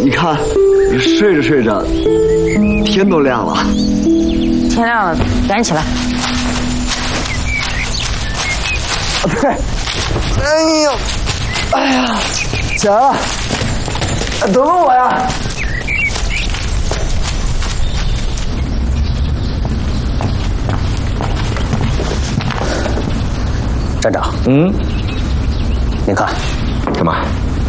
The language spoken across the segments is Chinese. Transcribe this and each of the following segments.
你看，睡着睡着，天都亮了。 天亮了，赶紧起来。 对，哎呀，起来了，等等我呀。 站长，您看， 干嘛？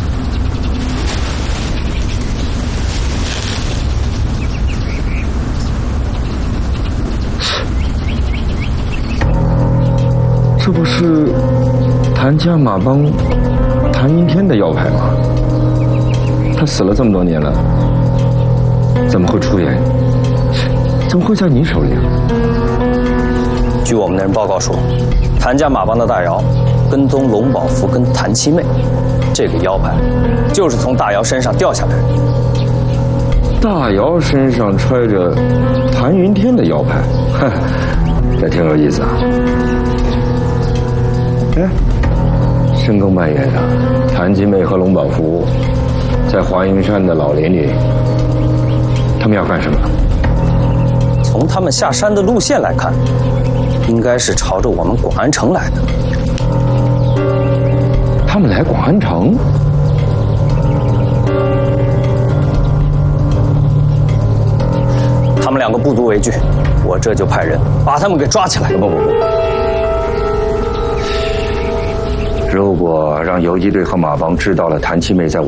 这不是谭家马帮谭云天的腰牌吗？他死了这么多年了，怎么会出言？怎么会在你手里啊？ 据我们的人报告说，谭家马帮的大姚跟踪龙宝福跟谭七妹，这个腰牌就是从大姚身上掉下来的。 大姚身上揣着谭云天的腰牌，哼，这挺有意思啊。哎，深更半夜的，谭七妹和龙宝福在华云山的老林里，他们要干什么？ 从他们下山的路线来看，应该是朝着我们广安城来的。 他们来广安城？ 他们两个不足为惧，我这就派人把他们给抓起来。 不，如果让游击队和马帮知道了谭七妹在